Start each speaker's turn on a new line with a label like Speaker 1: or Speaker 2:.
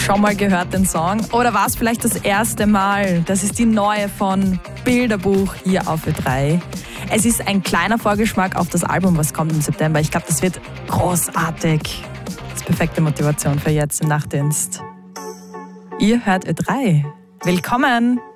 Speaker 1: schon mal gehört, den Song? Oder war es vielleicht das erste Mal? Das ist die neue von Bilderbuch hier auf Ö3. Es ist ein kleiner Vorgeschmack auf das Album, was kommt im September. Ich glaube, das wird großartig. Das ist perfekte Motivation für jetzt im Nachtdienst. Ihr hört Ö3. Willkommen!